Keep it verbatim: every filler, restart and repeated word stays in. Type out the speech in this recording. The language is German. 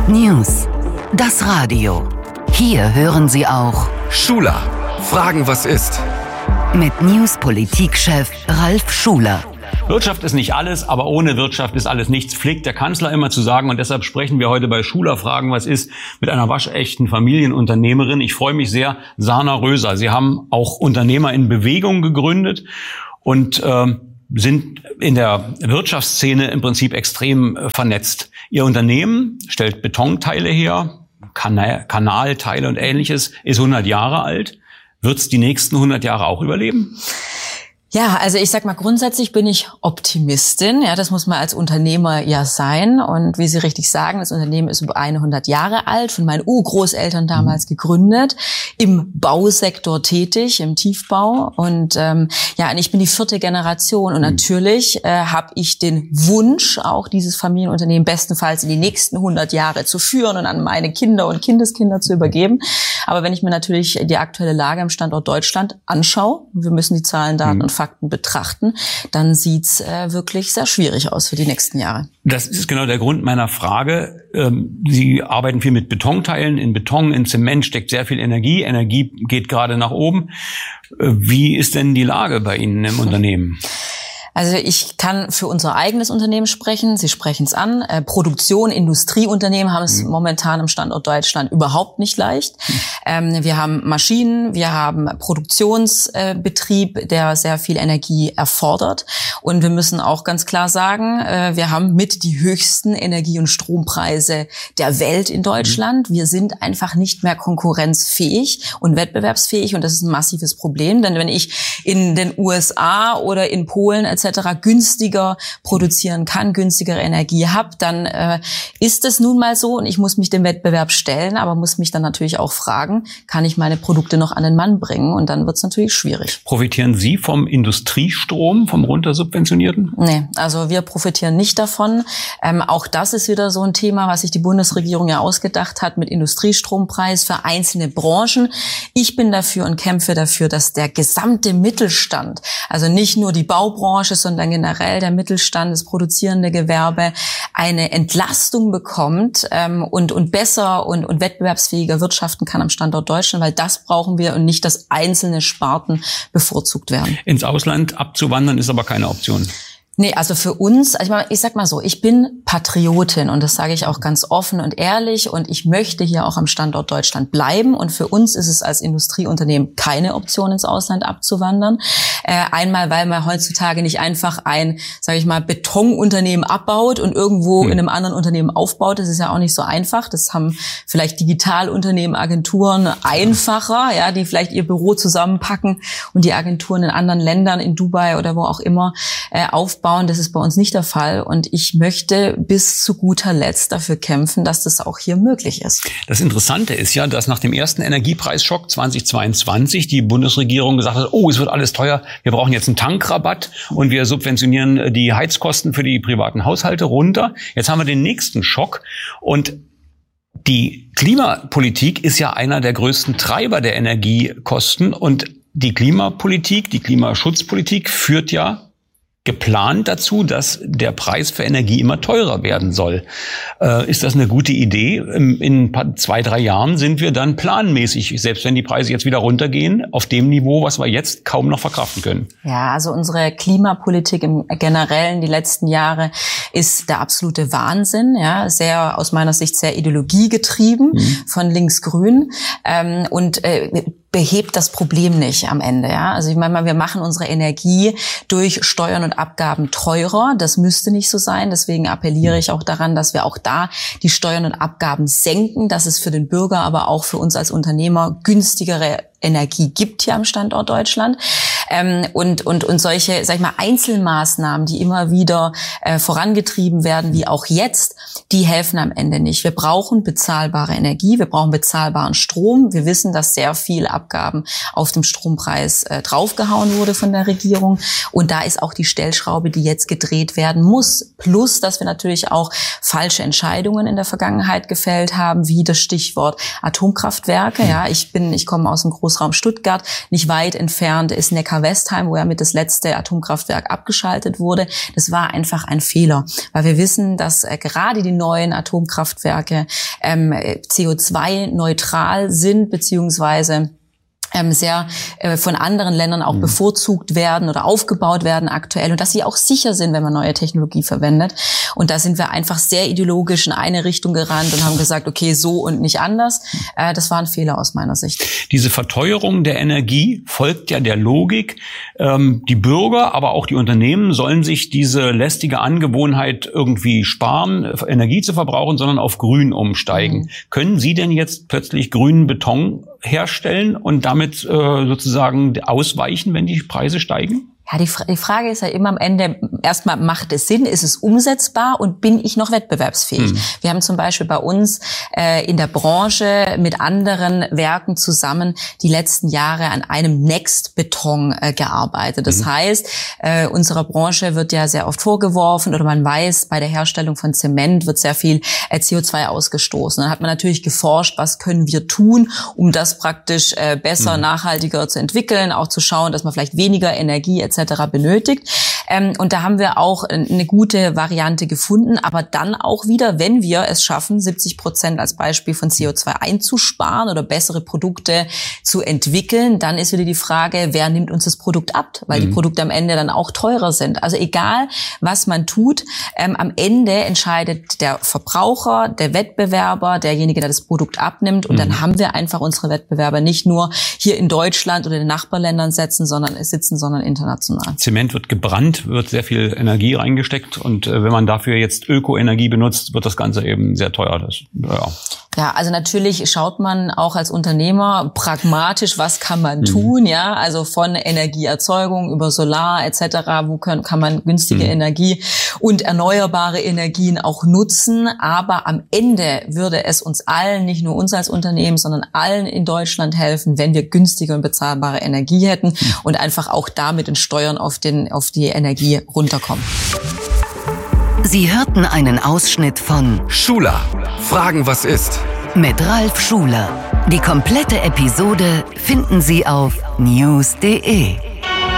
News. Das Radio. Hier hören Sie auch Schuler. Fragen, was ist? Mit News-Politikchef Ralf Schuler. Wirtschaft ist nicht alles, aber ohne Wirtschaft ist alles nichts, pflegt der Kanzler immer zu sagen. Und deshalb sprechen wir heute bei Schuler Fragen, was ist, mit einer waschechten Familienunternehmerin. Ich freue mich sehr, Sana Röser. Sie haben auch Unternehmer in Bewegung gegründet und äh, sind in der Wirtschaftsszene im Prinzip extrem äh, vernetzt. Ihr Unternehmen stellt Betonteile her, Kana- Kanalteile und Ähnliches, ist hundert Jahre alt. Wird es die nächsten hundert Jahre auch überleben? Ja, also ich sag mal, grundsätzlich bin ich Optimistin. Ja, das muss man als Unternehmer ja sein. Und wie Sie richtig sagen, das Unternehmen ist über hundert Jahre alt, von meinen Urgroßeltern damals gegründet, im Bausektor tätig, im Tiefbau. Und ähm, ja, und ich bin die vierte Generation. Und natürlich äh, habe ich den Wunsch, auch dieses Familienunternehmen bestenfalls in die nächsten hundert Jahre zu führen und an meine Kinder und Kindeskinder zu übergeben. Aber wenn ich mir natürlich die aktuelle Lage am Standort Deutschland anschaue, wir müssen die Zahlen, Daten mhm. und Fakten betrachten, dann sieht's äh, wirklich sehr schwierig aus für die nächsten Jahre. Das ist genau der Grund meiner Frage. Ähm, Sie arbeiten viel mit Betonteilen. In Beton, in Zement steckt sehr viel Energie. Energie geht gerade nach oben. Äh, wie ist denn die Lage bei Ihnen im Unternehmen? Also ich kann für unser eigenes Unternehmen sprechen. Sie sprechen es an. Äh, Produktion, Industrieunternehmen haben es mhm. momentan im Standort Deutschland überhaupt nicht leicht. Mhm. Ähm, wir haben Maschinen, wir haben Produktionsbetrieb, äh, der sehr viel Energie erfordert. Und wir müssen auch ganz klar sagen, äh, wir haben mit die höchsten Energie- und Strompreise der Welt in Deutschland. Mhm. Wir sind einfach nicht mehr konkurrenzfähig und wettbewerbsfähig. Und das ist ein massives Problem. Denn wenn ich in den U S A oder in Polen et cetera günstiger produzieren kann, günstigere Energie habe, dann äh, ist es nun mal so und ich muss mich dem Wettbewerb stellen, aber muss mich dann natürlich auch fragen, kann ich meine Produkte noch an den Mann bringen? Und dann wird es natürlich schwierig. Profitieren Sie vom Industriestrom, vom runtersubventionierten? Nee, also wir profitieren nicht davon. Ähm, auch das ist wieder so ein Thema, was sich die Bundesregierung ja ausgedacht hat mit Industriestrompreis für einzelne Branchen. Ich bin dafür und kämpfe dafür, dass der gesamte Mittelstand, also nicht nur die Baubranche, sondern generell der Mittelstand, das produzierende Gewerbe, eine Entlastung bekommt ähm, und und besser und und wettbewerbsfähiger wirtschaften kann am Standort Deutschland, weil das brauchen wir und nicht, dass einzelne Sparten bevorzugt werden. Ins Ausland abzuwandern ist aber keine Option. Nee, also für uns, ich, meine, ich sag mal so, ich bin Patriotin und das sage ich auch ganz offen und ehrlich und ich möchte hier auch am Standort Deutschland bleiben und für uns ist es als Industrieunternehmen keine Option, ins Ausland abzuwandern. Äh, einmal, weil man heutzutage nicht einfach ein, sage ich mal, Betonunternehmen abbaut und irgendwo hm. in einem anderen Unternehmen aufbaut. Das ist ja auch nicht so einfach. Das haben vielleicht Digitalunternehmen, Agenturen einfacher, ja, die vielleicht ihr Büro zusammenpacken und die Agenturen in anderen Ländern, in Dubai oder wo auch immer, äh, aufbauen. Das ist bei uns nicht der Fall und ich möchte bis zu guter Letzt dafür kämpfen, dass das auch hier möglich ist. Das Interessante ist ja, dass nach dem ersten Energiepreisschock zweitausendzweiundzwanzig die Bundesregierung gesagt hat, oh, es wird alles teuer, wir brauchen jetzt einen Tankrabatt und wir subventionieren die Heizkosten für die privaten Haushalte runter. Jetzt haben wir den nächsten Schock und die Klimapolitik ist ja einer der größten Treiber der Energiekosten und die Klimapolitik, die Klimaschutzpolitik führt ja geplant dazu, dass der Preis für Energie immer teurer werden soll. Äh, ist das eine gute Idee? In zwei, drei Jahren sind wir dann planmäßig, selbst wenn die Preise jetzt wieder runtergehen, auf dem Niveau, was wir jetzt kaum noch verkraften können. Ja, also unsere Klimapolitik im Generellen die letzten Jahre ist der absolute Wahnsinn. Ja, sehr aus meiner Sicht sehr ideologiegetrieben mhm. von links-grün ähm, und äh, behebt das Problem nicht am Ende, ja. Also ich meine mal, wir machen unsere Energie durch Steuern und Abgaben teurer. Das müsste nicht so sein. Deswegen appelliere ich auch daran, dass wir auch da die Steuern und Abgaben senken, dass es für den Bürger, aber auch für uns als Unternehmer günstigere Energie gibt hier am Standort Deutschland. Ähm, und, und, und solche, sag ich mal, Einzelmaßnahmen, die immer wieder äh, vorangetrieben werden, wie auch jetzt, die helfen am Ende nicht. Wir brauchen bezahlbare Energie, wir brauchen bezahlbaren Strom. Wir wissen, dass sehr viel Abgaben auf dem Strompreis äh, draufgehauen wurde von der Regierung. Und da ist auch die Stellschraube, die jetzt gedreht werden muss. Plus, dass wir natürlich auch falsche Entscheidungen in der Vergangenheit gefällt haben, wie das Stichwort Atomkraftwerke. Ja, ich bin, ich komme aus dem Großraum Stuttgart, nicht weit entfernt ist Neckar Neckar-Westheim, wo ja mit das letzte Atomkraftwerk abgeschaltet wurde. Das war einfach ein Fehler, weil wir wissen, dass äh, gerade die neuen Atomkraftwerke ähm, C O zwei neutral sind, beziehungsweise Ähm, sehr äh, von anderen Ländern auch mhm. bevorzugt werden oder aufgebaut werden aktuell und dass sie auch sicher sind, wenn man neue Technologie verwendet. Und da sind wir einfach sehr ideologisch in eine Richtung gerannt und haben gesagt, okay, so und nicht anders. Äh, das war ein Fehler aus meiner Sicht. Diese Verteuerung der Energie folgt ja der Logik, ähm, die Bürger, aber auch die Unternehmen sollen sich diese lästige Angewohnheit irgendwie sparen, Energie zu verbrauchen, sondern auf Grün umsteigen. Mhm. Können Sie denn jetzt plötzlich grünen Beton herstellen und damit äh, sozusagen ausweichen, wenn die Preise steigen? Ja, die, die Frage ist ja immer am Ende, erstmal macht es Sinn, ist es umsetzbar und bin ich noch wettbewerbsfähig? Mhm. Wir haben zum Beispiel bei uns äh, in der Branche mit anderen Werken zusammen die letzten Jahre an einem Next-Beton äh, gearbeitet. Das mhm. heißt, äh, unserer Branche wird ja sehr oft vorgeworfen oder man weiß, bei der Herstellung von Zement wird sehr viel äh, C O zwei ausgestoßen. Dann hat man natürlich geforscht, was können wir tun, um das praktisch äh, besser, mhm. nachhaltiger zu entwickeln, auch zu schauen, dass man vielleicht weniger Energie et cetera benötigt. Ähm, und da haben wir auch eine gute Variante gefunden, aber dann auch wieder, wenn wir es schaffen, siebzig Prozent als Beispiel von C O zwei einzusparen oder bessere Produkte zu entwickeln, dann ist wieder die Frage, wer nimmt uns das Produkt ab? Weil mhm. die Produkte am Ende dann auch teurer sind. Also egal, was man tut, ähm, am Ende entscheidet der Verbraucher, der Wettbewerber, derjenige, der das Produkt abnimmt. Und mhm. dann haben wir einfach unsere Wettbewerber nicht nur hier in Deutschland oder in den Nachbarländern sitzen, sondern sitzen, sondern international. Zement wird gebrannt, wird sehr viel Energie reingesteckt und äh, wenn man dafür jetzt Ökoenergie benutzt, wird das Ganze eben sehr teuer. Das, ja. Ja, also natürlich schaut man auch als Unternehmer pragmatisch, was kann man mhm. tun, ja, also von Energieerzeugung über Solar et cetera, wo kann, kann man günstige mhm. Energie und erneuerbare Energien auch nutzen, aber am Ende würde es uns allen, nicht nur uns als Unternehmen, sondern allen in Deutschland helfen, wenn wir günstige und bezahlbare Energie hätten mhm. und einfach auch damit in Steuern auf den auf die Energie runterkommen. Sie hörten einen Ausschnitt von Schuler. Fragen, was ist? Mit Ralf Schuler. Die komplette Episode finden Sie auf news punkt de.